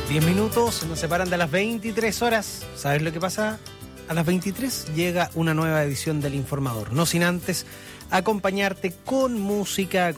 10 minutos nos separan de las 23 horas. ¿Sabes lo que pasa? A las 23 llega una nueva edición del Informador. No sin antes acompañarte con música,